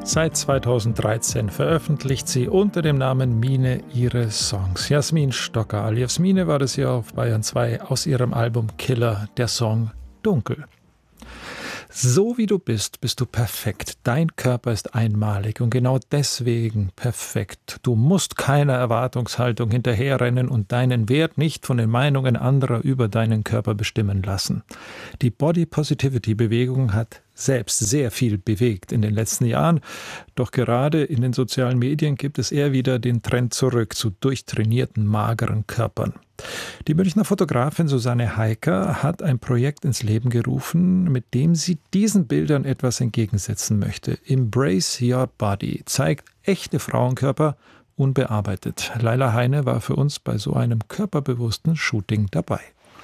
Seit 2013 veröffentlicht sie unter dem Namen Mine ihre Songs. Jasmin Stocker alias Mine war das hier auf Bayern 2 aus ihrem Album Killer, der Song Dunkel. So wie du bist, bist du perfekt. Dein Körper ist einmalig und genau deswegen perfekt. Du musst keiner Erwartungshaltung hinterherrennen und deinen Wert nicht von den Meinungen anderer über deinen Körper bestimmen lassen. Die Body Positivity Bewegung hat selbst sehr viel bewegt in den letzten Jahren. Doch gerade in den sozialen Medien gibt es eher wieder den Trend zurück zu durchtrainierten, mageren Körpern. Die Münchner Fotografin Susanne Heiker hat ein Projekt ins Leben gerufen, mit dem sie diesen Bildern etwas entgegensetzen möchte. Embrace Your Body zeigt echte Frauenkörper unbearbeitet. Laila Heine war für uns bei so einem körperbewussten Shooting dabei.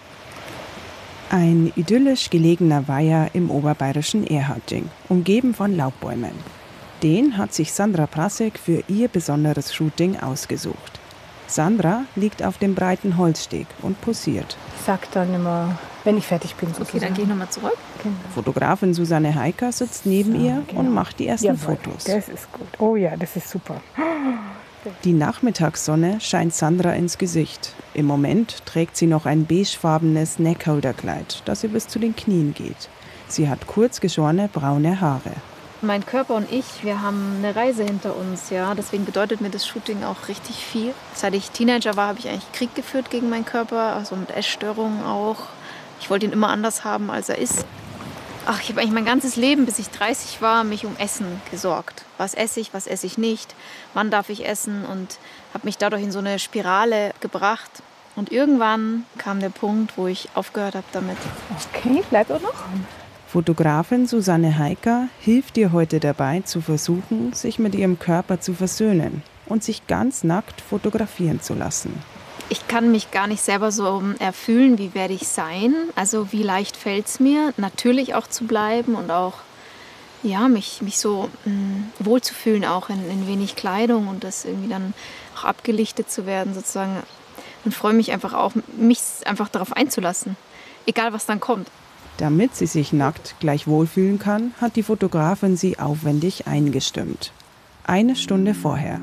Ein idyllisch gelegener Weiher im oberbayerischen Erharting, umgeben von Laubbäumen. Den hat sich Sandra Prasek für ihr besonderes Shooting ausgesucht. Sandra liegt auf dem breiten Holzsteg und posiert. Ich sag dann immer, wenn ich fertig bin. Okay, dann gehe ich nochmal zurück. Genau. Fotografin Susanne Heiker sitzt neben ihr und macht die ersten Fotos. Das ist gut. Oh ja, das ist super. Die Nachmittagssonne scheint Sandra ins Gesicht. Im Moment trägt sie noch ein beigefarbenes Neckholderkleid, das ihr bis zu den Knien geht. Sie hat kurz geschorene braune Haare. Mein Körper und ich, wir haben eine Reise hinter uns, ja. Deswegen bedeutet mir das Shooting auch richtig viel. Seit ich Teenager war, habe ich eigentlich Krieg geführt gegen meinen Körper, also mit Essstörungen auch. Ich wollte ihn immer anders haben, als er ist. Ich habe eigentlich mein ganzes Leben, bis ich 30 war, mich um Essen gesorgt. Was esse ich nicht, wann darf ich essen, und habe mich dadurch in so eine Spirale gebracht. Und irgendwann kam der Punkt, wo ich aufgehört habe damit. Okay, bleibt auch noch. Fotografin Susanne Heiker hilft ihr heute dabei, zu versuchen, sich mit ihrem Körper zu versöhnen und sich ganz nackt fotografieren zu lassen. Ich kann mich gar nicht selber so erfühlen, wie werde ich sein. Also wie leicht fällt es mir, natürlich auch zu bleiben und auch mich so wohl zu fühlen, auch in wenig Kleidung, und das irgendwie dann auch abgelichtet zu werden sozusagen. Und freue mich einfach auch, mich einfach darauf einzulassen, egal was dann kommt. Damit sie sich nackt gleich wohlfühlen kann, hat die Fotografin sie aufwendig eingestimmt. 1 Stunde vorher.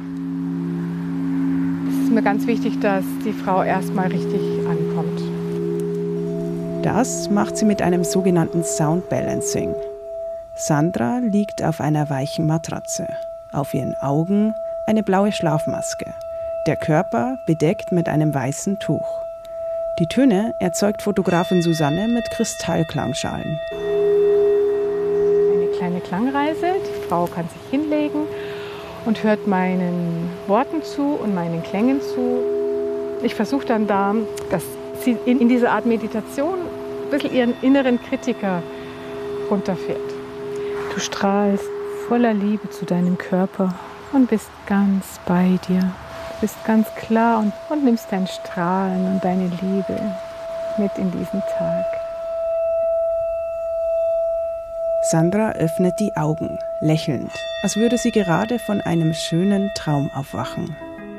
Es ist mir ganz wichtig, dass die Frau erstmal richtig ankommt. Das macht sie mit einem sogenannten Sound Balancing. Sandra liegt auf einer weichen Matratze. Auf ihren Augen eine blaue Schlafmaske. Der Körper bedeckt mit einem weißen Tuch. Die Töne erzeugt Fotografin Susanne mit Kristallklangschalen. Eine kleine Klangreise. Die Frau kann sich hinlegen und hört meinen Worten zu und meinen Klängen zu. Ich versuche dann dass sie in dieser Art Meditation ein bisschen ihren inneren Kritiker runterfährt. Du strahlst voller Liebe zu deinem Körper und bist ganz bei dir. Du bist ganz klar und nimmst dein Strahlen und deine Liebe mit in diesen Tag. Sandra öffnet die Augen, lächelnd, als würde sie gerade von einem schönen Traum aufwachen.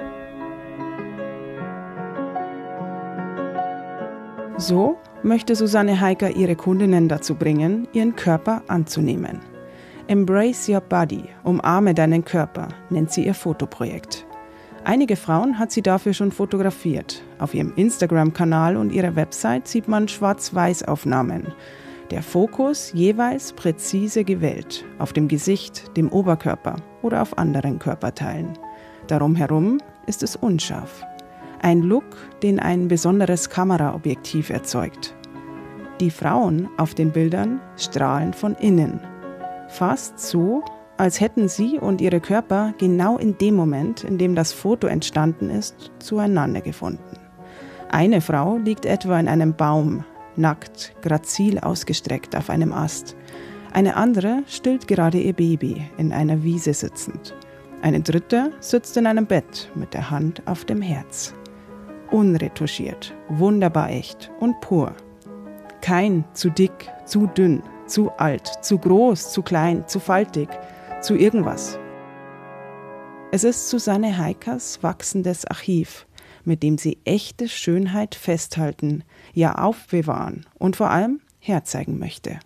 So möchte Susanne Heiker ihre Kundinnen dazu bringen, ihren Körper anzunehmen. Embrace Your Body, umarme deinen Körper, nennt sie ihr Fotoprojekt. Einige Frauen hat sie dafür schon fotografiert. Auf ihrem Instagram-Kanal und ihrer Website sieht man Schwarz-Weiß-Aufnahmen. Der Fokus jeweils präzise gewählt, auf dem Gesicht, dem Oberkörper oder auf anderen Körperteilen. Darum herum ist es unscharf. Ein Look, den ein besonderes Kameraobjektiv erzeugt. Die Frauen auf den Bildern strahlen von innen. Fast so, als hätten sie und ihre Körper genau in dem Moment, in dem das Foto entstanden ist, zueinander gefunden. Eine Frau liegt etwa in einem Baum, nackt, grazil ausgestreckt auf einem Ast. Eine andere stillt gerade ihr Baby, in einer Wiese sitzend. Eine dritte sitzt in einem Bett mit der Hand auf dem Herz. Unretuschiert, wunderbar echt und pur. Kein zu dick, zu dünn, zu alt, zu groß, zu klein, zu faltig, zu irgendwas. Es ist Susanne Heikers wachsendes Archiv, mit dem sie echte Schönheit festhalten, ja aufbewahren und vor allem herzeigen möchte.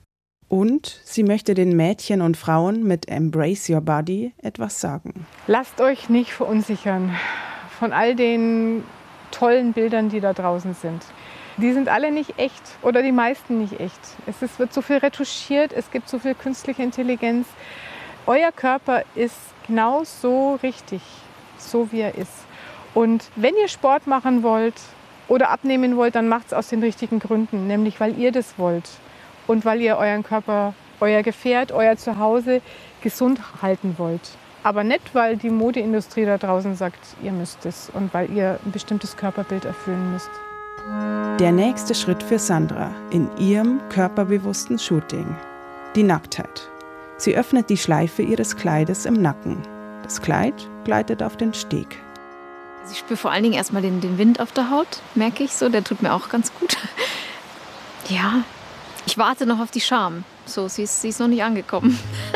Und sie möchte den Mädchen und Frauen mit Embrace Your Body etwas sagen. Lasst euch nicht verunsichern von all den tollen Bildern, die da draußen sind. Die sind alle nicht echt oder die meisten nicht echt. Wird so viel retuschiert, es gibt so viel künstliche Intelligenz. Euer Körper ist genau so richtig, so wie er ist. Und wenn ihr Sport machen wollt oder abnehmen wollt, dann macht es aus den richtigen Gründen, nämlich weil ihr das wollt und weil ihr euren Körper, euer Gefährt, euer Zuhause gesund halten wollt. Aber nicht, weil die Modeindustrie da draußen sagt, ihr müsst es und weil ihr ein bestimmtes Körperbild erfüllen müsst. Der nächste Schritt für Sandra in ihrem körperbewussten Shooting. Die Nacktheit. Sie öffnet die Schleife ihres Kleides im Nacken. Das Kleid gleitet auf den Steg. Ich spüre vor allen Dingen erstmal den Wind auf der Haut, merke ich so. Der tut mir auch ganz gut. Ja, ich warte noch auf die Scham. So, sie ist noch nicht angekommen.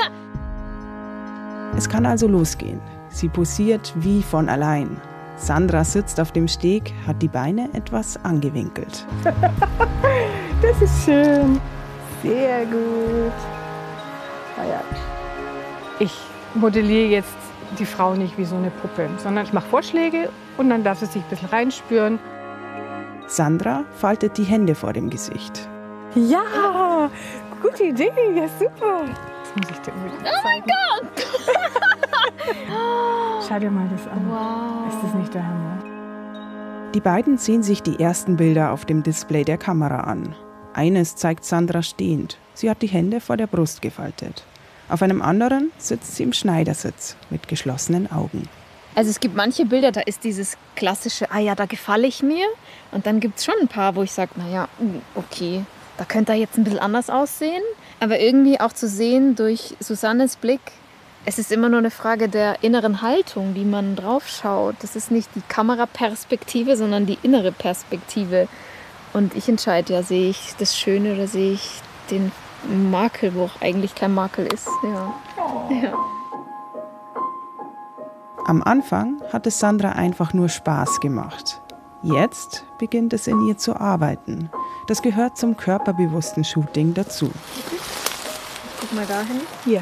Es kann also losgehen. Sie posiert wie von allein. Sandra sitzt auf dem Steg, hat die Beine etwas angewinkelt. Das ist schön. Sehr gut. Ja. Ich modelliere jetzt die Frau nicht wie so eine Puppe, sondern ich mache Vorschläge und dann darf sie sich ein bisschen reinspüren. Sandra faltet die Hände vor dem Gesicht. Ja, gute Idee, ja super. Das muss ich dir unbedingt zeigen. Oh mein Gott! Schau dir mal das an. Wow. Ist das nicht der Hammer? Die beiden sehen sich die ersten Bilder auf dem Display der Kamera an. Eines zeigt Sandra stehend. Sie hat die Hände vor der Brust gefaltet. Auf einem anderen sitzt sie im Schneidersitz mit geschlossenen Augen. Also es gibt manche Bilder, da ist dieses klassische, da gefalle ich mir. Und dann gibt es schon ein paar, wo ich sage, okay, da könnte er jetzt ein bisschen anders aussehen. Aber irgendwie auch zu sehen durch Susannes Blick, es ist immer nur eine Frage der inneren Haltung, wie man drauf schaut. Das ist nicht die Kameraperspektive, sondern die innere Perspektive. Und ich entscheide ja, sehe ich das Schöne oder sehe ich den Makel, wo auch eigentlich kein Makel ist. Ja. Ja. Am Anfang hat es Sandra einfach nur Spaß gemacht. Jetzt beginnt es in ihr zu arbeiten. Das gehört zum körperbewussten Shooting dazu. Guck mal dahin. Ja.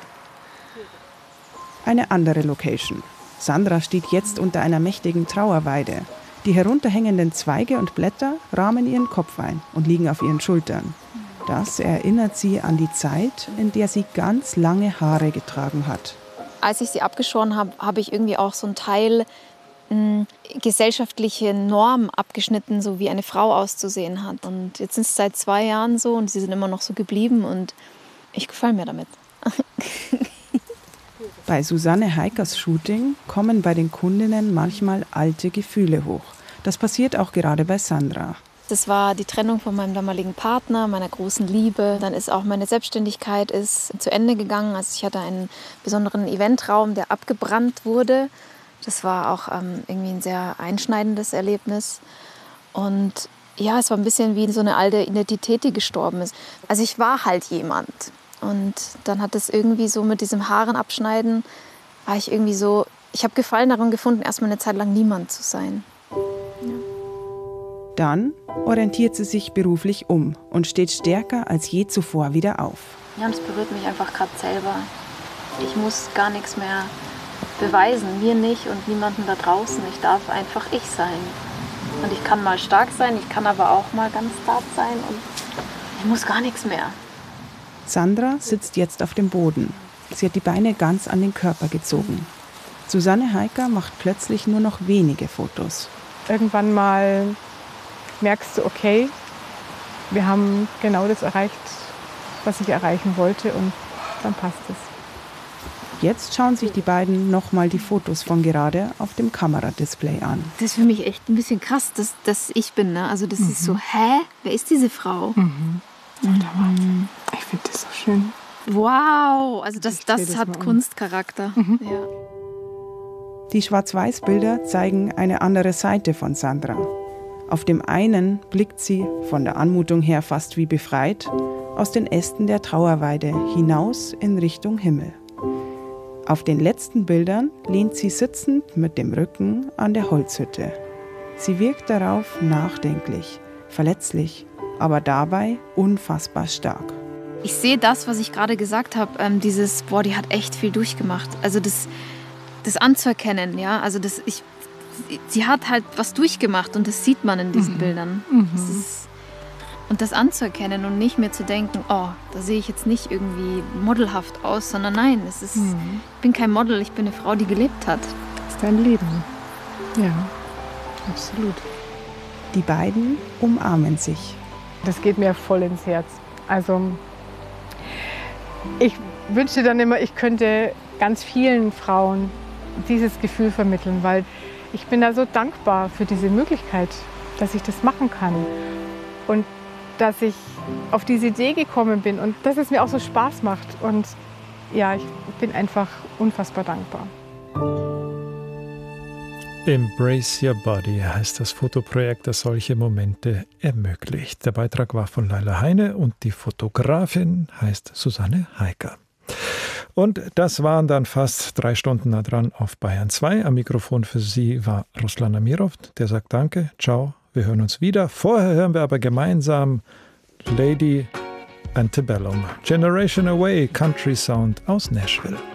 Eine andere Location. Sandra steht jetzt unter einer mächtigen Trauerweide. Die herunterhängenden Zweige und Blätter rahmen ihren Kopf ein und liegen auf ihren Schultern. Das erinnert sie an die Zeit, in der sie ganz lange Haare getragen hat. Als ich sie abgeschoren habe, habe ich irgendwie auch so einen Teil gesellschaftliche Norm abgeschnitten, so wie eine Frau auszusehen hat. Und jetzt sind es seit 2 Jahren so und sie sind immer noch so geblieben und ich gefalle mir damit. Bei Susanne Heikers Shooting kommen bei den Kundinnen manchmal alte Gefühle hoch. Das passiert auch gerade bei Sandra. Das war die Trennung von meinem damaligen Partner, meiner großen Liebe. Dann ist auch meine Selbstständigkeit zu Ende gegangen. Also ich hatte einen besonderen Eventraum, der abgebrannt wurde. Das war auch irgendwie ein sehr einschneidendes Erlebnis. Und ja, es war ein bisschen wie so eine alte Identität, die gestorben ist. Also ich war halt jemand. Und dann hat es irgendwie so mit diesem Haaren abschneiden, war ich irgendwie so, ich habe Gefallen daran gefunden, erstmal eine Zeit lang niemand zu sein. Ja. Dann orientiert sie sich beruflich um und steht stärker als je zuvor wieder auf. Ja, und es berührt mich einfach gerade selber. Ich muss gar nichts mehr beweisen, mir nicht und niemandem da draußen. Ich darf einfach ich sein. Und ich kann mal stark sein, ich kann aber auch mal ganz zart sein und ich muss gar nichts mehr. Sandra sitzt jetzt auf dem Boden. Sie hat die Beine ganz an den Körper gezogen. Susanne Heiker macht plötzlich nur noch wenige Fotos. Irgendwann mal merkst du, okay, wir haben genau das erreicht, was ich erreichen wollte und dann passt es. Jetzt schauen sich die beiden nochmal die Fotos von gerade auf dem Kameradisplay an. Das ist für mich echt ein bisschen krass, dass ich bin. Ne? Also das ist so, wer ist diese Frau? Ich finde das so schön. Wow, also das hat Kunstcharakter. Ja. Die Schwarz-Weiß-Bilder zeigen eine andere Seite von Sandra. Auf dem einen blickt sie, von der Anmutung her fast wie befreit, aus den Ästen der Trauerweide hinaus in Richtung Himmel. Auf den letzten Bildern lehnt sie sitzend mit dem Rücken an der Holzhütte. Sie wirkt darauf nachdenklich, verletzlich, aber dabei unfassbar stark. ich sehe das, was ich gerade gesagt habe, dieses, boah, die hat echt viel durchgemacht. Also das anzuerkennen, ja, also sie hat halt was durchgemacht und das sieht man in diesen Bildern. Und das anzuerkennen und nicht mehr zu denken, oh, da sehe ich jetzt nicht irgendwie modelhaft aus, sondern nein, ich bin kein Model, ich bin eine Frau, die gelebt hat. Das ist dein Leben. Ja, absolut. Die beiden umarmen sich. Das geht mir voll ins Herz. Also ich wünschte dann immer, ich könnte ganz vielen Frauen dieses Gefühl vermitteln, weil ich bin da so dankbar für diese Möglichkeit, dass ich das machen kann. Und dass ich auf diese Idee gekommen bin und dass es mir auch so Spaß macht. Und ja, ich bin einfach unfassbar dankbar. Embrace Your Body heißt das Fotoprojekt, das solche Momente ermöglicht. Der Beitrag war von Laila Heine und die Fotografin heißt Susanne Heiker. Und das waren dann fast 3 Stunden nah dran auf Bayern 2. Am Mikrofon für Sie war Ruslan Amirov, der sagt Danke, ciao, wir hören uns wieder. Vorher hören wir aber gemeinsam Lady Antebellum, Generation Away, Country Sound aus Nashville.